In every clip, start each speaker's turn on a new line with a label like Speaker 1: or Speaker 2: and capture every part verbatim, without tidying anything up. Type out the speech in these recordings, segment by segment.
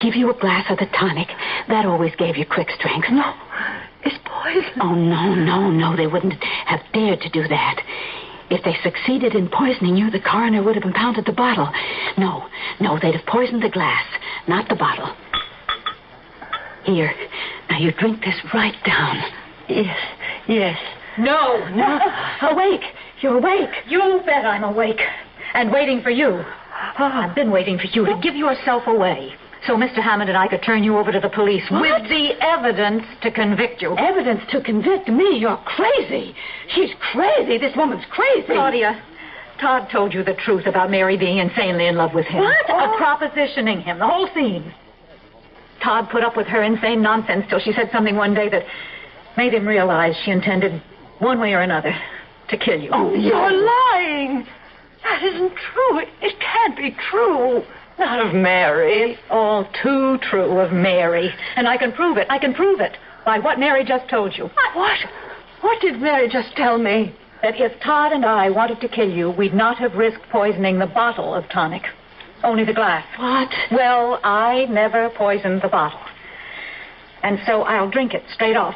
Speaker 1: give you a glass of the tonic. That always gave you quick strength.
Speaker 2: No, it's poison.
Speaker 1: Oh, no, no, no. They wouldn't have dared to do that. If they succeeded in poisoning you, the coroner would have impounded the bottle. No, no, they'd have poisoned the glass, not the bottle. Here, now you drink this right down.
Speaker 2: Yes, yes.
Speaker 1: No, no. Awake. You're awake.
Speaker 3: You bet I'm awake. And waiting for you. I've been waiting for you to give yourself away. So Mister Hammond and I could turn you over to the police
Speaker 1: What?
Speaker 3: with the evidence to convict you.
Speaker 1: Evidence to convict me? You're crazy. She's crazy. This woman's crazy.
Speaker 3: Claudia, Todd told you the truth about Mary being insanely in love with him.
Speaker 1: What?
Speaker 3: Of propositioning him, the whole scene. Todd put up with her insane nonsense till she said something one day that made him realize she intended, one way or another, to kill you.
Speaker 2: Oh, you're lying. That isn't true. It, it can't be true. Not of Mary.
Speaker 3: It's all too true of Mary. And I can prove it. I can prove it by what Mary just told you.
Speaker 2: What? What did Mary just tell me?
Speaker 3: That if Todd and I wanted to kill you, we'd not have risked poisoning the bottle of tonic. Only the glass.
Speaker 1: What?
Speaker 3: Well, I never poisoned the bottle. And so I'll drink it straight off.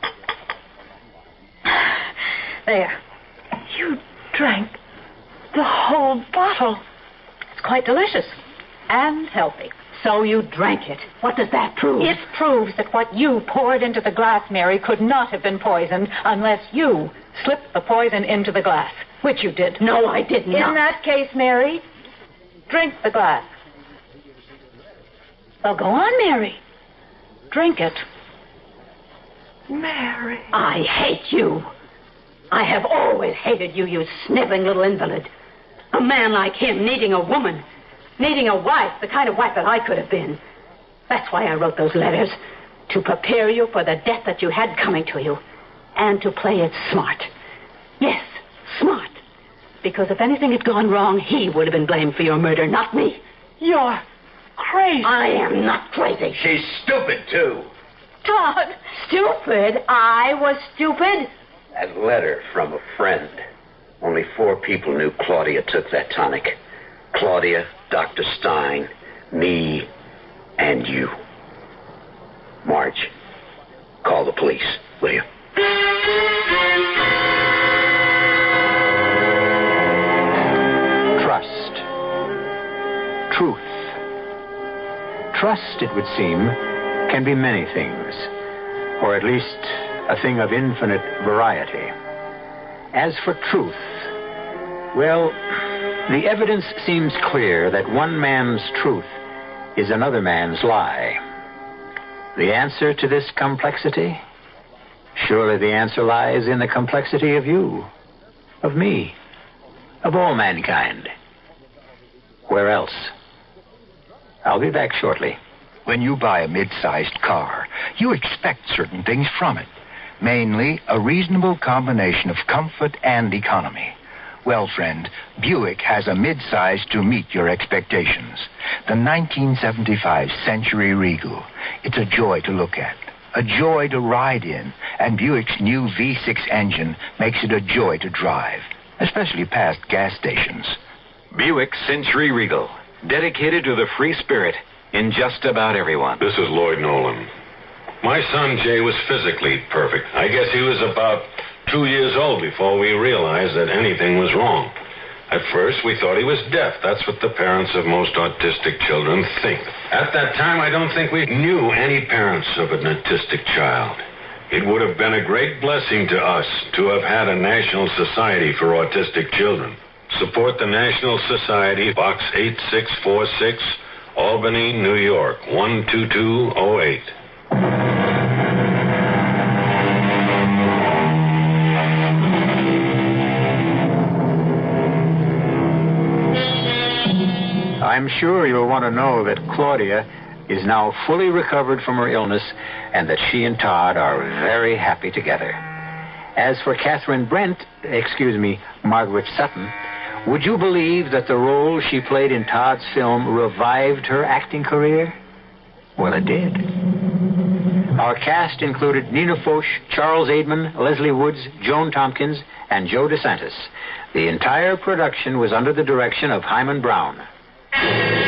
Speaker 3: There.
Speaker 2: You drank the whole bottle.
Speaker 3: It's quite delicious. And healthy.
Speaker 1: So you drank it. What does that prove?
Speaker 3: It proves that what you poured into the glass, Mary, could not have been poisoned unless you slipped the poison into the glass, which you did.
Speaker 1: No, I did not.
Speaker 3: In that case, Mary, drink the glass. Well, go on, Mary. Drink it.
Speaker 2: Mary.
Speaker 1: I hate you. I have always hated you, you sniveling little invalid. A man like him needing a woman. Needing a wife, the kind of wife that I could have been. That's why I wrote those letters. To prepare you for the death that you had coming to you. And to play it smart. Yes, smart. Because if anything had gone wrong, he would have been blamed for your murder, not me.
Speaker 2: You're crazy.
Speaker 1: I am not crazy.
Speaker 4: She's stupid, too.
Speaker 1: Todd, stupid? I was stupid?
Speaker 4: That letter from a friend. Only four people knew Claudia took that tonic. Claudia, Doctor Stein, me, and you. Marge, call the police, will you?
Speaker 5: Trust. Truth. Trust, it would seem, can be many things, or at least a thing of infinite variety. As for truth, well, the evidence seems clear that one man's truth is another man's lie. The answer to this complexity? Surely the answer lies in the complexity of you, of me, of all mankind. Where else? I'll be back shortly.
Speaker 6: When you buy a mid-sized car, you expect certain things from it. Mainly, a reasonable combination of comfort and economy. Well, friend, Buick has a mid-size to meet your expectations. The nineteen seventy-five Century Regal. It's a joy to look at, a joy to ride in, and Buick's new V six engine makes it a joy to drive, especially past gas stations.
Speaker 7: Buick Century Regal, dedicated to the free spirit in just about everyone.
Speaker 8: This is Lloyd Nolan. My son Jay was physically perfect. I guess he was about two years old before we realized that anything was wrong. At first, we thought he was deaf. That's what the parents of most autistic children think. At that time, I don't think we knew any parents of an autistic child. It would have been a great blessing to us to have had a National Society for Autistic Children. Support the National Society, Box eight six four six, Albany, New York, one two two oh eight.
Speaker 5: I'm sure you'll want to know that Claudia is now fully recovered from her illness and that she and Todd are very happy together. As for Catherine Brent, excuse me, Margaret Sutton, would you believe that the role she played in Todd's film revived her acting career? Well, it did. Our cast included Nina Foch, Charles Aidman, Leslie Woods, Joan Tompkins, and Joe DeSantis. The entire production was under the direction of Hyman Brown.